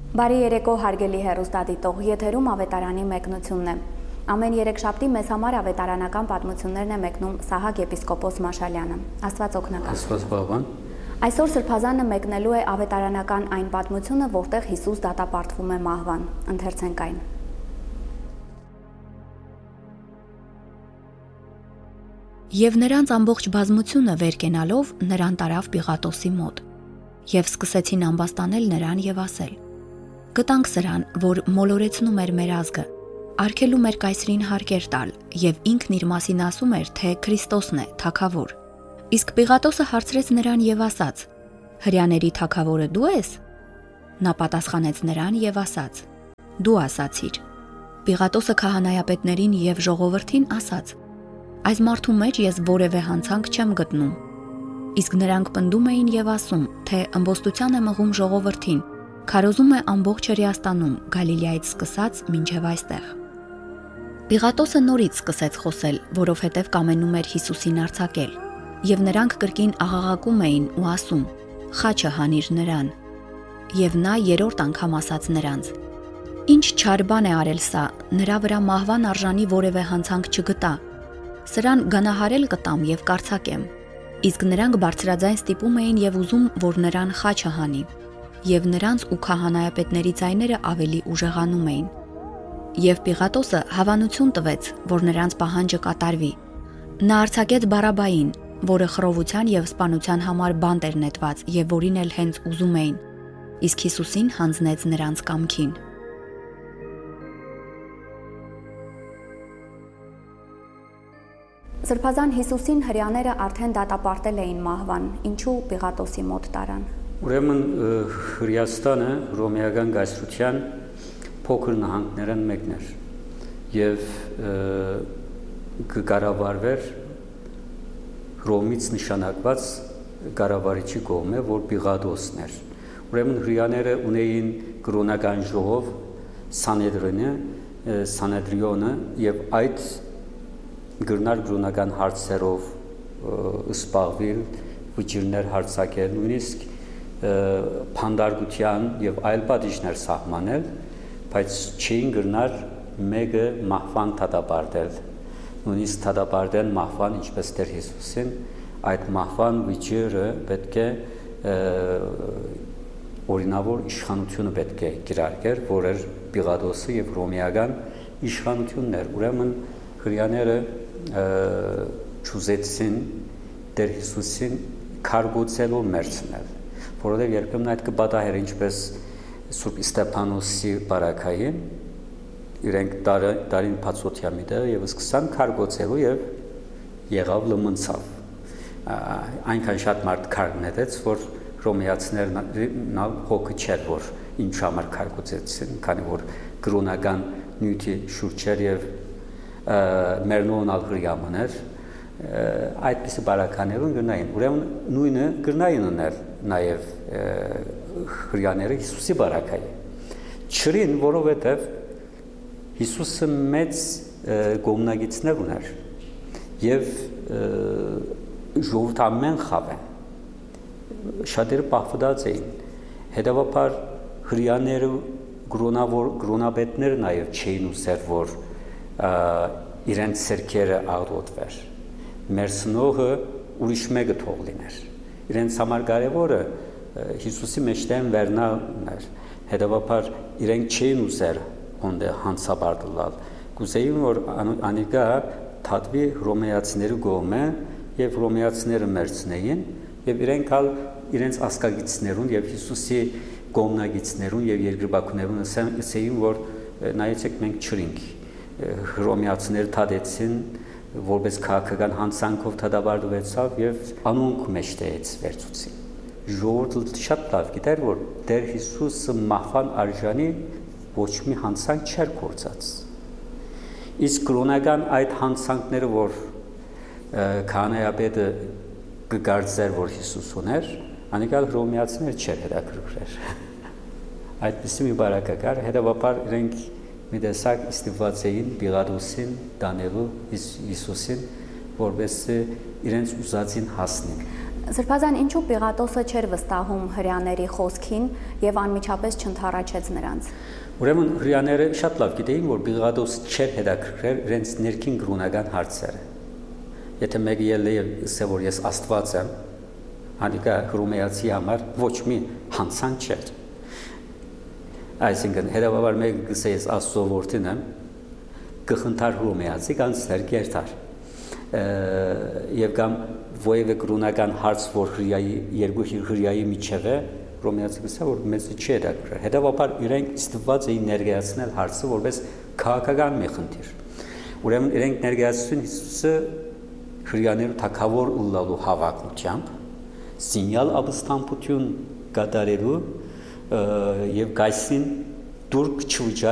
Բարի երեկո հարգելի հեռուստադիտող, եթերում ավետարանի մեկնությունն է։ Ամեն երեքշաբթի մեզ համար ավետարանական պատմություններն է մեկնում Սահակ եպիսկոպոս Մաշալյանը։ Աստված օգնական։ Աստված բավան։ Այսօր Սրբազանը մեկնելու է ավետարանական այն պատմությունը, որտեղ Հիսուս դատապարտվում է մահվան։ Ընթերցենք այն։ Եվ նրանց ամբողջ բազմությունը վեր կենալով նրան տարավ Պիղատոսի մոտ, եւ սկսեցին ամբաստանել նրան եւ ասել. Գտանք սրան, որ մոլորեցնում էր մեր ազգը, արգելում էր կայսրին հարկեր տալ եւ ինքն իր մասին ասում էր, թե Քրիստոսն է, թագավոր։ Իսկ Պիղատոսը հարցրեց նրան եւ ասաց. Հրյաների թագավորը դու ես։ Նա պատասխանեց նրան եւ ասաց. Դու ասացիր։ Պիղատոսը քահանայապետներին եւ ժողովրդին ասաց. Այս մարդու մեջ ես որևէ հանցանք չեմ գտնում։ Իսկ նրանք պնդում էին եւ ասում, թե ըմբոստության է մղում ժողովրդին, քարոզում է ամբողջ Հրեաստանում, Գալիլեայից սկսած մինչև այստեղ։ Պիղատոսը նորից սկսեց խոսել, որովհետև կամենում էր Հիսուսին արձակել, եւ նրանք կրկին աղաղակում էին ու ասում. Խաչը հանիր նրան։ Եվ նա երրորդ անգամ ասաց նրանց. Ինչ չար բան է արել սա, նրա վրա մահվան արժանի որևէ հանցանք չգտա։ Սրան գանահարել կտամ եւ կարծակեմ։ Իսկ նրանք բարձրաձայն ստիպում էին եւ ուզում, որ նրան խաչը հանի, եւ նրանց ու քահանայապետների ձայները ավելի ուժեղանում էին։ Եվ Պիղատոսը հավանություն տվեց, որ նրանց պահանջը կատարվի։ Նա արձակեց Բարաբային, որը խռովության եւ սպանության համար բանտ էր նետված եւ որին էլ հենց ուզում էին, իսկ Հիսուսին հանձնեց նրանց կամքին։ Սրբազան Հիսուսին հրյաները արդեն դատապարտել էին մահվան, ինչու Պիղատոսի մոտ տարան։ Ուրեմն Հրեաստանը Հռոմեական կայսրության փոքր նահանգներն մեկն էր եւ կկառավարվեր Հռոմից նշանակված կառավարիչի կողմը, որ Պիղատոսն էր։ Ուրեմն հրյաները ունեին կրոնական ժողով Սանեդրիոնը եւ այդ գրնար կրոնական հարցերով սպառվել, վճիրներ հարցակել, նույնիսկ փանդարգության եւ այլ պատիժներ սահմանել, բայց չէին գրնար մեկը մահվան դատապարտել։ Նույնիսկ դատապարտեն մահվան, ինչպես Տեր Հիսուսին, այդ մահվան վճիրը պետք է օրինավոր իշխանությունը պետք է կիրարկեր, որ էր Պիղատոսը եւ Հռոմեական իշխանությունն էր։ Ուրեմն հրյաները չուզեցին Տեր Հիսուսին քարգոծելով մերցնել, որովհետև երբեմն այդ կպատահեր ինչպես Սուրբ Ստեփանոսի բարակային, իրենք տարին փածոթյա միտեղ եւ սկսան քարգոծելու եւ եղավ լմնցավ։ Այնքան շատ մարդ քարգնեց, որ ռոմեացիներն հոգը չեր, որ ինչ համար քարգոծեցին, քանի որ կրոնական նյութի շուրջ եւ մերնոնալ հրյամաներ, այդպիսի բարականերուն գրնային։ Ուրեմն նույնը գրնային ուներ նաև հրյաները Հիսուսի բարակայի։ Չրին, որովհետև Հիսուսը մեծ գոմնագիցներ ուներ և ժողովուրդ ամեն խավ են, շատերը պահվդած էին, հետևաբար հրյաները գրոնապետները նաև չէին ուզեր, որ իրենց սերքերը աղդոտվեր, մեր սնողը ուրիշ մեկը թող լիներ, իրենց համար կարևորը Հիսուսի մեջտեղն վերնալն էր, հետևաբար իրենք չէին ուզեր ոնդե հանցաբարտլալ, կուզեին, որ անիկա թատվի հռոմեացիների կողմը և հռոմեացիները մերցնեին և իրենք ալ իրենց ասկագիցներուն և Հիսուսի կողմնագիցներուն և երկրպագուներուն ասեին, որ նայեցեք մենք չրինք, հռոմեացիները թադեցին, որպես քաղաքական հանցանքով դատապարտվեցավ եւ անոնք մեջտեղից վերցուցին։ Ժողովուրդը շատ լավ գիտեր, որ Տեր Հիսուսը մահվան արժանի ոչ մի հանցանք չէր գործած։ Իսկ կրոնական այդ հանցանքները, որ քահանայապետը կգարձեր, որ Հիսուս ուներ, անիկալ հռոմեացիներ չէր հետաքրքրեր։ Այդպիսի մի բարակակար, հետևաբար իրենք մի տեսակ ստիպված էին Պիղատոսին տանելու Հիսուսին, որպես իրենց ուզածին հասնեն։ Սրբազան, ինչու Պիղատոսը չէր վստահում հրեաների խոսքին եւ անմիջապես չընդառաջեց նրանց։ Ուրեմն հрьяաները շատ լավ գիտեին, որ Պիղատոսը չէր հետաքրքրել իրենց ներքին կրոնական հարցերը։ Եթե մեկը ելնի եւ ասե որ ես Աստված եմ, անիկա հռոմեացի համար ոչ մի հանցանք չէր։ Այսինքն հետևաբար մեկը գսե ես Աստծո որդին եմ, կխնդար հռոմեացի կանցներ գերտար։ Եվ կամ ովևէ կրոնական հարց, որ երկու հրեայի միջև է, հռոմեացի գսե որ մեզ չի հետաքրքրել։ Հետևաբար իրենք ստված էին ներկայացնել հարցը որպես քաղաքական մի խնդիր։ Ուրեմն իրենք ներկայացրին Հիսուսը հրեաներու թագավոր ըլլալու հավակնությամբ, սինյալ ապստամբություն կատարելու եւ գայսին դուրք չուջա